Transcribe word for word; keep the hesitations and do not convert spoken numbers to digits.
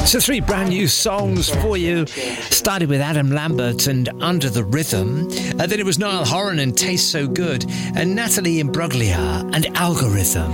So three brand new songs for you. Started with Adam Lambert and Under the Rhythm. Uh, then it was Niall Horan and Taste So Good. And Natalie Imbruglia and Algorithm.